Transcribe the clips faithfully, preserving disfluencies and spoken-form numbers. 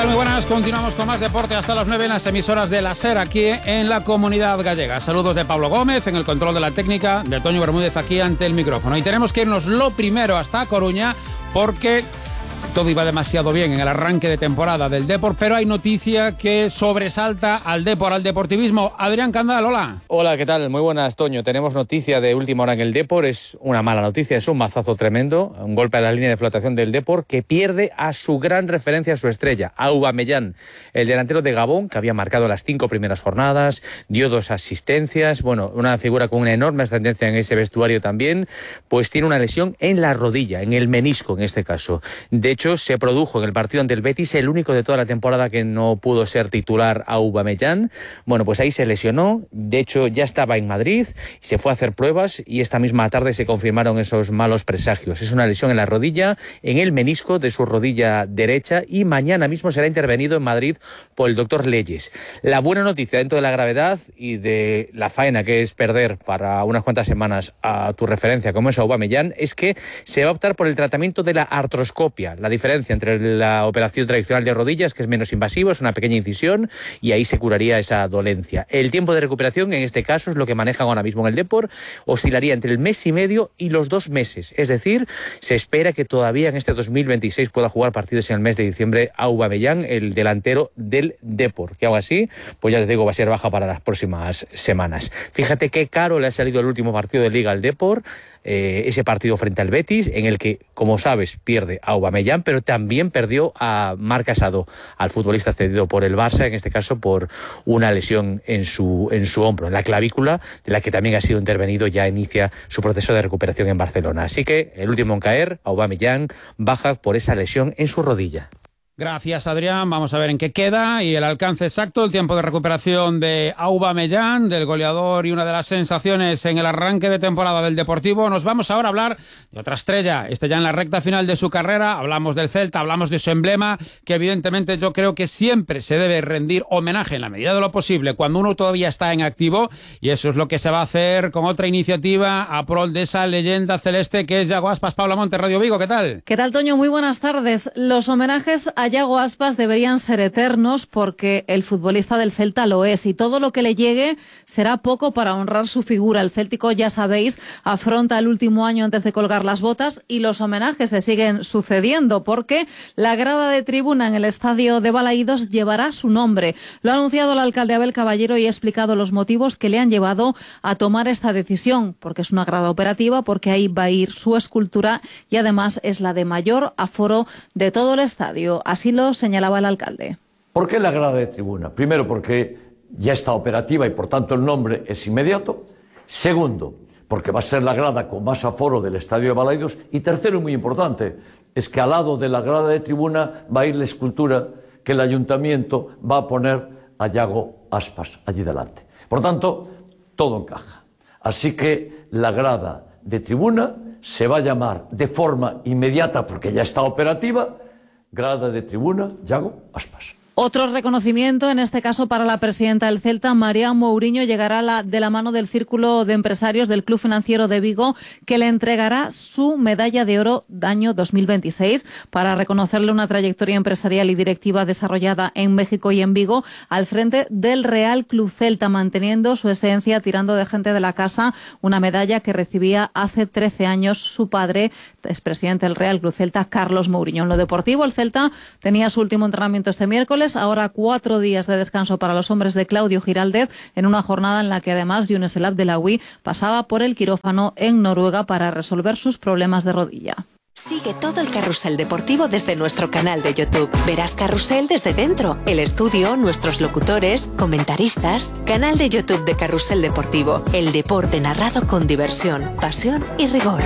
tal? Muy buenas. Continuamos con más deporte hasta las nueve en las emisoras de la SER aquí en la Comunidad Gallega. Saludos de Pablo Gómez en el control de la técnica, de Toño Bermúdez aquí ante el micrófono. Y tenemos que irnos lo primero hasta Coruña porque todo iba demasiado bien en el arranque de temporada del Depor, pero hay noticia que sobresalta al Depor, al deportivismo. Adrián Candal, hola. Hola, ¿qué tal? Muy buenas, Toño. Tenemos noticia de última hora en el Depor. Es una mala noticia, es un mazazo tremendo, un golpe a la línea de flotación del Depor que pierde a su gran referencia, a su estrella, a Aubameyang, el delantero de Gabón, que había marcado las cinco primeras jornadas, dio dos asistencias, bueno, una figura con una enorme ascendencia en ese vestuario también, pues tiene una lesión en la rodilla, en el menisco en este caso. De hecho, se produjo en el partido ante el Betis, el único de toda la temporada que no pudo ser titular a Aubameyang. Bueno, pues ahí se lesionó, de hecho ya estaba en Madrid, se fue a hacer pruebas y esta misma tarde se confirmaron esos malos presagios. Es una lesión en la rodilla, en el menisco de su rodilla derecha, y mañana mismo será intervenido en Madrid por el doctor Leyes. La buena noticia dentro de la gravedad y de la faena que es perder para unas cuantas semanas a tu referencia como es Aubameyang es que se va a optar por el tratamiento de la artroscopia. La diferencia entre la operación tradicional de rodillas, que es menos invasivo, es una pequeña incisión y ahí se curaría esa dolencia. El tiempo de recuperación en este caso es lo que manejan ahora mismo en el Depor, oscilaría entre el mes y medio y los dos meses, es decir, se espera que todavía en este dos mil veintiséis pueda jugar partidos en el mes de diciembre Aubameyang, el delantero del Depor, que aún así, pues ya te digo, va a ser baja para las próximas semanas. Fíjate qué caro le ha salido el último partido de Liga al Depor, eh, ese partido frente al Betis, en el que, como sabes, pierde a Aubameyang, pero también perdió a Marc Casado, al futbolista cedido por el Barça, en este caso por una lesión en su, en su hombro, en la clavícula, de la que también ha sido intervenido, ya inicia su proceso de recuperación en Barcelona. Así que el último en caer, Aubameyang, baja por esa lesión en su rodilla. Gracias, Adrián. Vamos a ver en qué queda y el alcance exacto, el tiempo de recuperación de Aubameyang, del goleador y una de las sensaciones en el arranque de temporada del Deportivo. Nos vamos ahora a hablar de otra estrella, este ya en la recta final de su carrera. Hablamos del Celta, hablamos de su emblema, que evidentemente yo creo que siempre se debe rendir homenaje en la medida de lo posible cuando uno todavía está en activo, y eso es lo que se va a hacer con otra iniciativa a pro de esa leyenda celeste que es Yago Aspas. Paula Monte, Radio Vigo, ¿qué tal? ¿Qué tal, Toño? Muy buenas tardes. Los homenajes a Yago Aspas deberían ser eternos porque el futbolista del Celta lo es y todo lo que le llegue será poco para honrar su figura. El céltico, ya sabéis, afronta el último año antes de colgar las botas y los homenajes se siguen sucediendo porque la grada de tribuna en el estadio de Balaídos llevará su nombre. Lo ha anunciado el alcalde Abel Caballero y ha explicado los motivos que le han llevado a tomar esta decisión, porque es una grada operativa, porque ahí va a ir su escultura y además es la de mayor aforo de todo el estadio. Así lo señalaba el alcalde. ¿Por qué la grada de tribuna? Primero, porque ya está operativa y por tanto el nombre es inmediato. Segundo, porque va a ser la grada con más aforo del estadio de Balaídos. Y tercero, y muy importante, es que al lado de la grada de tribuna va a ir la escultura que el ayuntamiento va a poner a Yago Aspas allí delante. Por tanto, todo encaja. Así que la grada de tribuna se va a llamar de forma inmediata, porque ya está operativa, grada de tribuna Yago Aspas. Otro reconocimiento, en este caso para la presidenta del Celta, María Mourinho, llegará la, de la mano del Círculo de Empresarios del Club Financiero de Vigo, que le entregará su medalla de oro de año dos mil veintiséis para reconocerle una trayectoria empresarial y directiva desarrollada en México y en Vigo al frente del Real Club Celta, manteniendo su esencia, tirando de gente de la casa, una medalla que recibía hace trece años su padre, expresidente del Real Club Celta, Carlos Mourinho. En lo deportivo, el Celta tenía su último entrenamiento este miércoles. Ahora cuatro días de descanso para los hombres de Claudio Giraldez en una jornada en la que además Younes El Abdelawi pasaba por el quirófano en Noruega para resolver sus problemas de rodilla. Sigue todo el carrusel deportivo desde nuestro canal de YouTube. Verás Carrusel desde dentro, el estudio, nuestros locutores, comentaristas. Canal de YouTube de Carrusel Deportivo. El deporte narrado con diversión, pasión y rigor.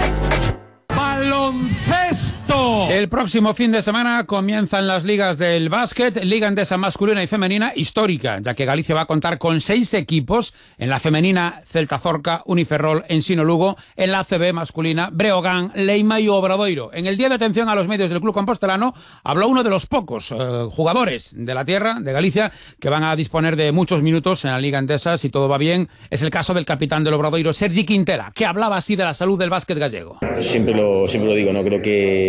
¡Baloncesto! El próximo fin de semana comienzan las ligas del básquet, Liga Endesa masculina y femenina histórica, ya que Galicia va a contar con seis equipos. En la femenina, Celta Zorca, Uniferrol, Ensino Lugo. En la A C B masculina, Breogán, Leima y Obradoiro. En el día de atención a los medios del Club Compostelano habló uno de los pocos eh, jugadores de la tierra, de Galicia, que van a disponer de muchos minutos en la Liga Endesa, si todo va bien. Es el caso del capitán del Obradoiro, Sergi Quintela, que hablaba así de la salud del básquet gallego. Siempre lo, siempre lo digo, no creo que no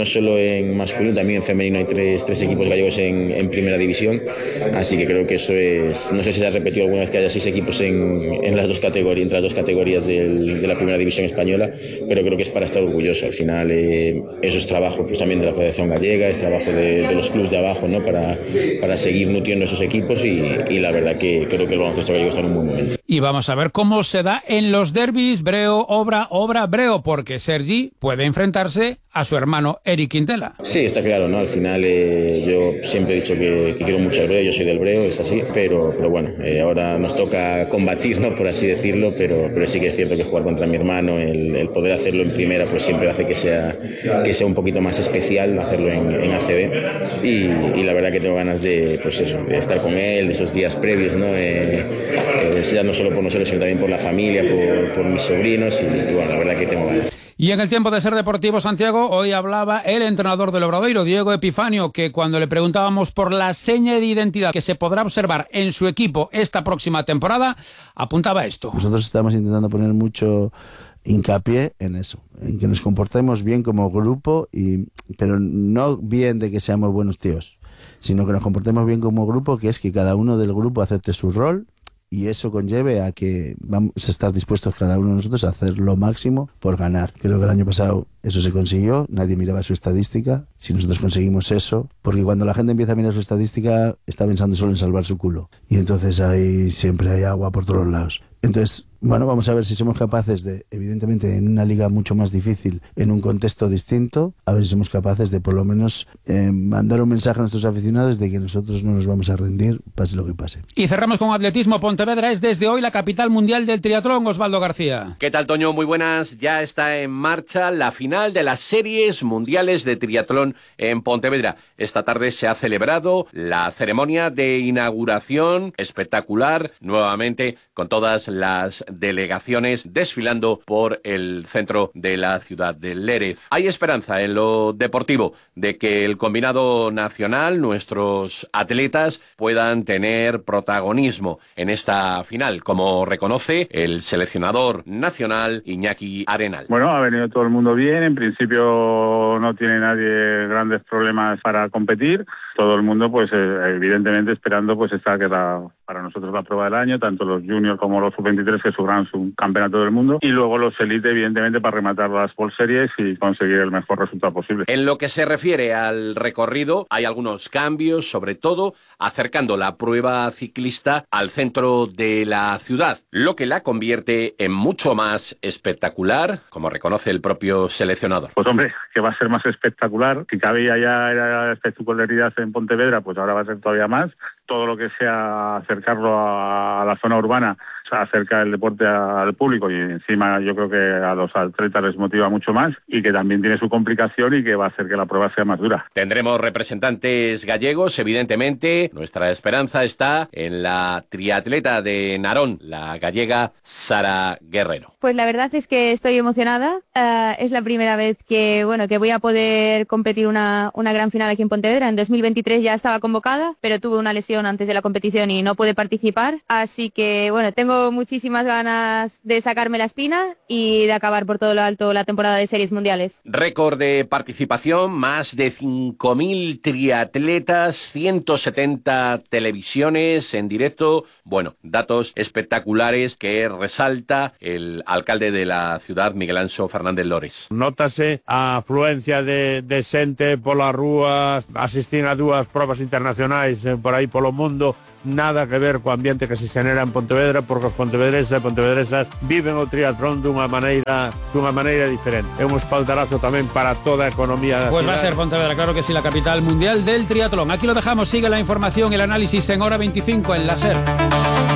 no solo en masculino, también en femenino hay tres, tres equipos gallegos en, en primera división, así que creo que eso es, no sé si se ha repetido alguna vez que haya seis equipos en, en las dos categorías, entre las dos categorías del, de la primera división española, pero creo que es para estar orgulloso. Al final eh, eso es trabajo pues, también de la Federación Gallega, es trabajo de, de los clubes de abajo, ¿no? para, para seguir nutriendo esos equipos y, y la verdad que creo que el baloncesto gallego está en un buen momento. Y vamos a ver cómo se da en los derbis Breo, Obra, Obra, Breo, porque Sergi puede enfrentarse a su hermano Eric Quintela. Sí, está claro, ¿no? Al final eh, yo siempre he dicho que, que quiero mucho al Breo, yo soy del Breo, es así, pero, pero bueno, eh, ahora nos toca combatir, ¿no? Por así decirlo, pero, pero sí que es cierto que jugar contra mi hermano, el, el poder hacerlo en primera, pues siempre hace que sea, que sea un poquito más especial hacerlo en, en A C B y, y la verdad que tengo ganas de, pues eso, de estar con él, de esos días previos, ¿no? Eh, eh, ya no solo por nosotros, sino también por la familia, por, por mis sobrinos y, y bueno, la verdad que tengo ganas. Y en el tiempo de Ser Deportivo, Santiago, hoy hablaba el entrenador del Obradoiro, Diego Epifanio, que cuando le preguntábamos por la seña de identidad que se podrá observar en su equipo esta próxima temporada, apuntaba esto. Nosotros estamos intentando poner mucho hincapié en eso, en que nos comportemos bien como grupo, y, pero no bien de que seamos buenos tíos, sino que nos comportemos bien como grupo, que es que cada uno del grupo acepte su rol, y eso conlleve a que vamos a estar dispuestos cada uno de nosotros a hacer lo máximo por ganar. Creo que el año pasado eso se consiguió, nadie miraba su estadística, si nosotros conseguimos eso, porque cuando la gente empieza a mirar su estadística está pensando solo en salvar su culo, y entonces ahí siempre hay agua por todos lados. Entonces, bueno, vamos a ver si somos capaces de, evidentemente en una liga mucho más difícil, en un contexto distinto, a ver si somos capaces de por lo menos eh, mandar un mensaje a nuestros aficionados de que nosotros no nos vamos a rendir, pase lo que pase. Y cerramos con atletismo. Pontevedra es desde hoy la capital mundial del triatlón. Osvaldo García. ¿Qué tal, Toño? Muy buenas. Ya está en marcha la final de las series mundiales de triatlón en Pontevedra. Esta tarde se ha celebrado la ceremonia de inauguración espectacular, nuevamente con todas las delegaciones desfilando por el centro de la ciudad de Lérez. Hay esperanza en lo deportivo de que el combinado nacional, nuestros atletas, puedan tener protagonismo en esta final, como reconoce el seleccionador nacional Iñaki Arenal. Bueno, ha venido todo el mundo bien, en principio no tiene nadie grandes problemas para competir, todo el mundo pues evidentemente esperando pues esta que la, para nosotros la prueba del año, tanto los juniors como los sub veintitrés que subirán su campeonato del mundo, y luego los elite evidentemente para rematar las World Series y conseguir el mejor resultado posible. En lo que se refiere al recorrido hay algunos cambios, sobre todo acercando la prueba ciclista al centro de la ciudad, lo que la convierte en mucho más espectacular, como reconoce el propio seleccionador. Pues hombre, que va a ser más espectacular, si cabía ya era espectacularidad en Pontevedra, pues ahora va a ser todavía más. Todo lo que sea acercarlo a la zona urbana, o sea, acerca el deporte al público, y encima yo creo que a los atletas les motiva mucho más, y que también tiene su complicación y que va a hacer que la prueba sea más dura. Tendremos representantes gallegos, evidentemente. Nuestra esperanza está en la triatleta de Narón, la gallega Sara Guerrero. Pues la verdad es que estoy emocionada. Uh, es la primera vez que bueno que voy a poder competir una, una gran final aquí en Pontevedra. En dos mil veintitrés ya estaba convocada, pero tuve una lesión antes de la competición y no pude participar. Así que bueno, tengo muchísimas ganas de sacarme la espina y de acabar por todo lo alto la temporada de series mundiales. Récord de participación, más de cinco mil triatletas, ciento setenta televisiones en directo. Bueno, datos espectaculares que resalta el alcalde de la ciudad, Miguel Anxo Fernández Lores. Nótase a afluencia de, de xente polas rúas, asistir a dúas probas internacionais eh, por aí polo mundo, nada que ver co ambiente que se genera en Pontevedra, porque os pontevedresas e pontevedresas viven o triatlón dunha maneira dunha maneira diferente. É un espaldarazo tamén para toda a economía da Pues ciudad. va a ser Pontevedra, claro que sí, la capital mundial del triatlón. Aquí lo dejamos, sigue la información, el análisis en Hora veinticinco en la SER.